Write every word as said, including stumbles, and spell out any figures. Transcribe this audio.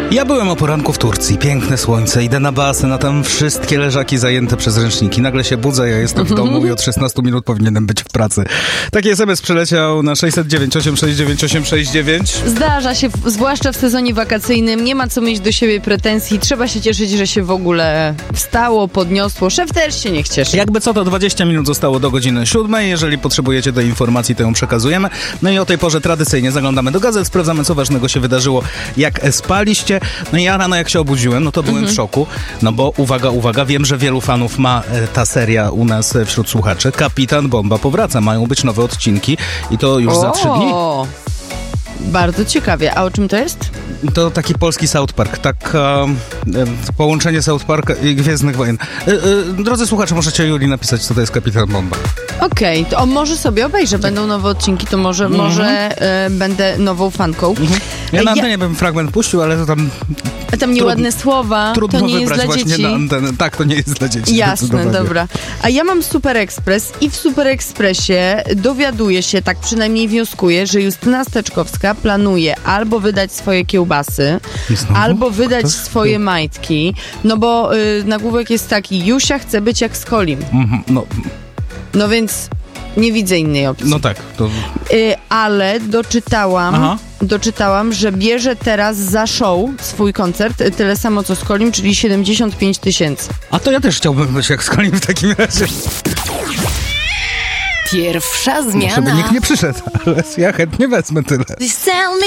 Ja byłem o poranku w Turcji, piękne słońce, idę na basen, a tam wszystkie leżaki zajęte przez ręczniki. Nagle się budzę, ja jestem w domu i od szesnastu minut powinienem być w pracy. Taki es em es przyleciał na sześć zero dziewięć osiem sześć dziewięć osiem sześć dziewięć. Zdarza się, zwłaszcza w sezonie wakacyjnym, nie ma co mieć do siebie pretensji, trzeba się cieszyć, że się w ogóle wstało, podniosło, szef też się niech cieszy. Jakby co, to dwadzieścia minut zostało do godziny siódmej, jeżeli potrzebujecie tej informacji, to ją przekazujemy. No i o tej porze tradycyjnie zaglądamy do gazet, sprawdzamy, co ważnego się wydarzyło, jak spaliście. No i ja rano jak się obudziłem, no to byłem mhm. w szoku, no bo uwaga, uwaga, wiem, że wielu fanów ma e, ta seria u nas e, wśród słuchaczy. Kapitan Bomba powraca, mają być nowe odcinki i to już o! za trzy dni. Bardzo ciekawie. A o czym to jest? To taki polski South Park, tak e, e, połączenie South Parka i Gwiezdnych Wojen. E, e, drodzy słuchacze, możecie Julii napisać, co to jest Kapitan Bomba. Okej, okay, to o, może sobie obejrzę, będą nowe odcinki, to może, mm-hmm. może e, będę nową fanką. Mm-hmm. Ja na antenie ja... bym fragment puścił, ale to tam... A tam nieładne trud... słowa, trudno to nie jest dla dzieci. Na antenę. Tak, to nie jest dla dzieci. Jasne, dobra. A ja mam Super Express i w Super Expressie dowiaduję się, tak przynajmniej wnioskuję, że Justyna Steczkowska planuje albo wydać swoje kiełbasy, Znowu? albo wydać to... swoje majtki, no bo y, nagłówek jest taki, Jusia chce być jak Skolim. Mm-hmm, no. no więc nie widzę innej opcji. No tak. To... Y, ale doczytałam, Aha. doczytałam, że bierze teraz za show swój koncert tyle samo co Skolim, czyli siedemdziesiąt pięć tysięcy. A to ja też chciałbym być jak Skolim w takim razie. Pierwsza zmiana. Żeby nikt nie przyszedł, ale ja chętnie wezmę tyle.